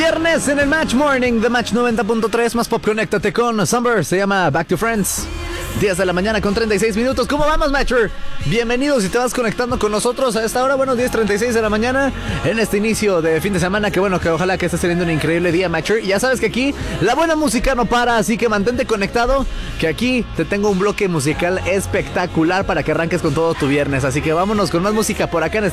Viernes en el Match Morning de Match 90.3 más pop. Conéctate con Summer, se llama Back to Friends. 10 de la mañana con 36 minutos. ¿Cómo vamos, Matcher? Bienvenidos si te vas conectando con nosotros a esta hora. Bueno, 10:36 de la mañana en este inicio de fin de semana. Que bueno, que ojalá que estés teniendo un increíble día, Matcher. Y ya sabes que aquí la buena música no para, así que mantente conectado, que aquí te tengo un bloque musical espectacular para que arranques con todo tu viernes. Así que vámonos con más música por acá en este